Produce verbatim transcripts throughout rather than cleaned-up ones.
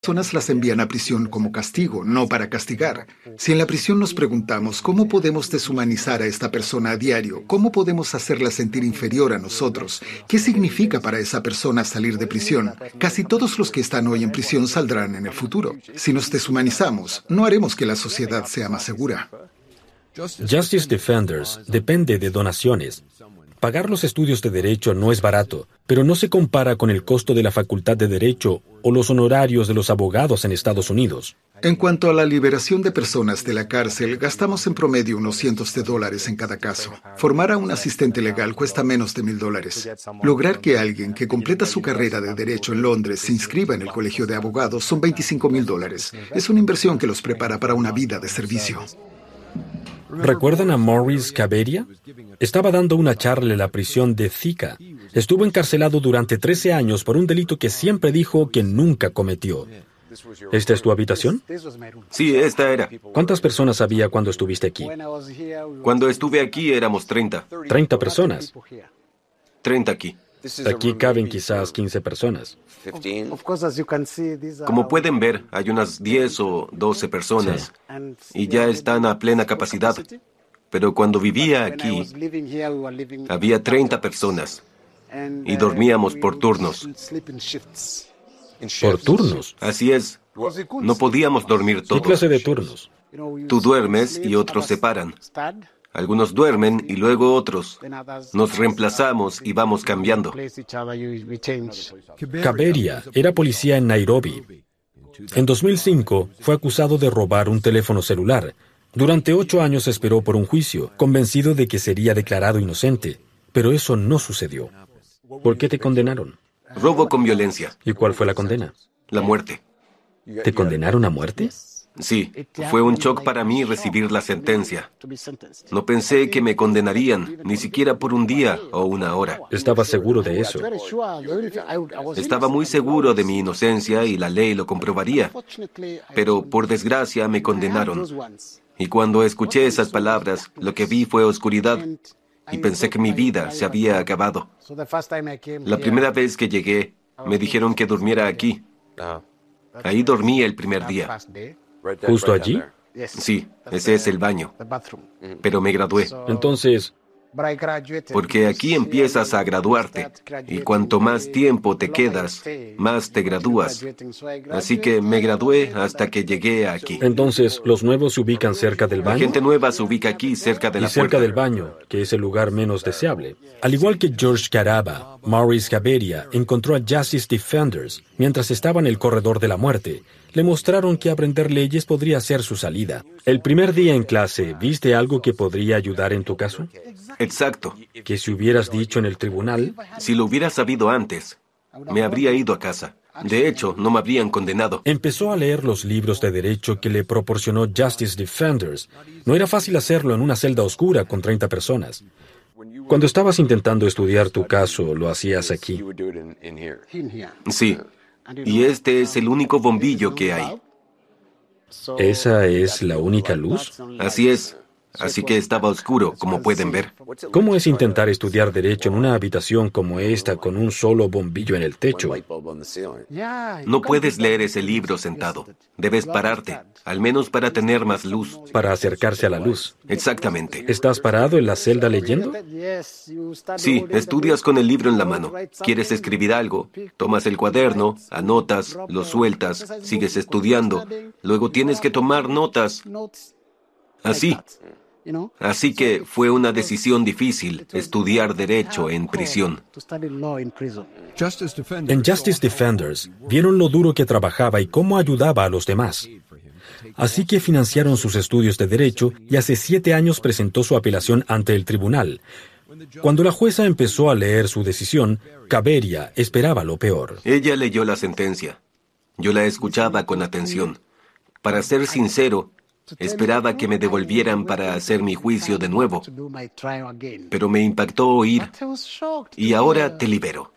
Personas las envían a prisión como castigo, no para castigar. Si en la prisión nos preguntamos cómo podemos deshumanizar a esta persona a diario, cómo podemos hacerla sentir inferior a nosotros, qué significa para esa persona salir de prisión, casi todos los que están hoy en prisión saldrán en el futuro. Si nos deshumanizamos, no haremos que la sociedad sea más segura. Justice Defenders depende de donaciones. Pagar los estudios de Derecho no es barato, pero no se compara con el costo de la Facultad de Derecho o los honorarios de los abogados en Estados Unidos. En cuanto a la liberación de personas de la cárcel, gastamos en promedio unos cientos de dólares en cada caso. Formar a un asistente legal cuesta menos de mil dólares. Lograr que alguien que completa su carrera de Derecho en Londres se inscriba en el Colegio de Abogados son veinticinco mil dólares. Es una inversión que los prepara para una vida de servicio. ¿Recuerdan a Morris Caberia? Estaba dando una charla en la prisión de Thika. Estuvo encarcelado durante trece años por un delito que siempre dijo que nunca cometió. ¿Esta es tu habitación? Sí, esta era. ¿Cuántas personas había cuando estuviste aquí? Cuando estuve aquí éramos treinta. ¿treinta personas? treinta aquí. Aquí caben quizás quince personas. Como pueden ver, hay unas diez o doce personas y ya están a plena capacidad. Pero cuando vivía aquí, había treinta personas y dormíamos por turnos. ¿Por turnos? Así es. No podíamos dormir todos. ¿Qué clase de turnos? Tú duermes y otros se paran. Algunos duermen y luego otros. Nos reemplazamos y vamos cambiando. Caberia era policía en Nairobi. En dos mil cinco fue acusado de robar un teléfono celular. Durante ocho años esperó por un juicio, convencido de que sería declarado inocente. Pero eso no sucedió. ¿Por qué te condenaron? Robo con violencia. ¿Y cuál fue la condena? La muerte. ¿Te condenaron a muerte? Sí, fue un shock para mí recibir la sentencia. No pensé que me condenarían, ni siquiera por un día o una hora. ¿Estaba seguro de eso? Estaba muy seguro de mi inocencia y la ley lo comprobaría. Pero, por desgracia, me condenaron. Y cuando escuché esas palabras, lo que vi fue oscuridad. Y pensé que mi vida se había acabado. La primera vez que llegué, me dijeron que durmiera aquí. Ahí dormí el primer día. ¿Justo allí? Sí, ese es el baño. Pero me gradué. Entonces, porque aquí empiezas a graduarte. Y cuanto más tiempo te quedas, más te gradúas. Así que me gradué hasta que llegué aquí. entonces los nuevos se ubican cerca del La baño. gente nueva se ubica aquí, cerca de Y la cerca puerta. del baño, que es el lugar menos deseable. Al igual que George Caraba, Morris Caberia encontró a Justice Defenders mientras estaba en el corredor de la muerte. Le mostraron que aprender leyes podría ser su salida. El primer día en clase, ¿viste algo que podría ayudar en tu caso? Exacto. Que si hubieras dicho en el tribunal, Si lo hubiera sabido antes, me habría ido a casa. De hecho, no me habrían condenado. empezó a leer los libros de derecho que le proporcionó Justice Defenders. No era fácil hacerlo en una celda oscura con treinta personas. Cuando estabas intentando estudiar tu caso, lo hacías aquí. Sí. Y este es el único bombillo que hay. ¿Esa es la única luz? Así es. Así que estaba oscuro, como pueden ver. ¿Cómo es intentar estudiar derecho en una habitación como esta con un solo bombillo en el techo? No puedes leer ese libro sentado. Debes pararte, al menos para tener más luz. Para acercarse a la luz. Exactamente. ¿Estás parado en la celda leyendo? Sí, estudias con el libro en la mano. Quieres escribir algo, tomas el cuaderno, anotas, lo sueltas, sigues estudiando. Luego tienes que tomar notas. Así. Así que fue una decisión difícil estudiar derecho en prisión. En Justice Defenders vieron lo duro que trabajaba y cómo ayudaba a los demás. Así que financiaron sus estudios de derecho y hace siete años presentó su apelación ante el tribunal. Cuando la jueza empezó a leer su decisión, Caberia esperaba lo peor. Ella leyó la sentencia. Yo la escuchaba con atención. Para ser sincero, esperaba que me devolvieran para hacer mi juicio de nuevo. Pero me impactó oír, y ahora te libero.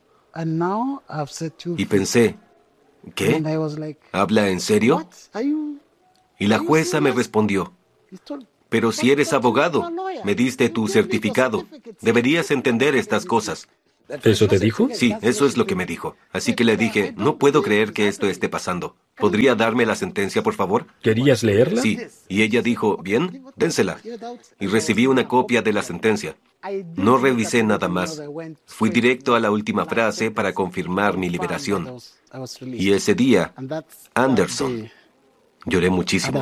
Y pensé, ¿qué? ¿Habla en serio? Y la jueza me respondió, pero si eres abogado, me diste tu certificado, deberías entender estas cosas. ¿Eso te dijo? Sí, eso es lo que me dijo. Así que le dije, no puedo creer que esto esté pasando. ¿Podría darme la sentencia, por favor? ¿Querías leerla? Sí. Y ella dijo, bien, dénsela. Y recibí una copia de la sentencia. No revisé nada más. Fui directo a la última frase para confirmar mi liberación. Y ese día, Anderson, lloré muchísimo.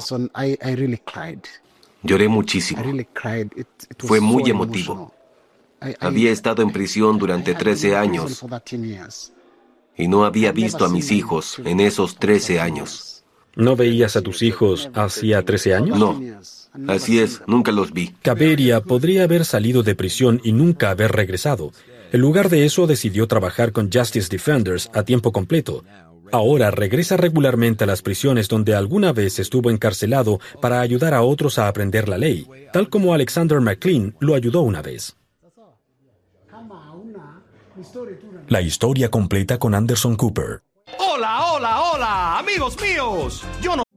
Lloré muchísimo. Fue muy emotivo. Había estado en prisión durante trece años y no había visto a mis hijos en esos trece años. ¿No veías a tus hijos hacía trece años? No, así es, nunca los vi. Caberia podría haber salido de prisión y nunca haber regresado. En lugar de eso, decidió trabajar con Justice Defenders a tiempo completo. Ahora regresa regularmente a las prisiones donde alguna vez estuvo encarcelado para ayudar a otros a aprender la ley, tal como Alexander McLean lo ayudó una vez. La historia completa con Anderson Cooper. Hola, hola, hola, amigos míos. Yo no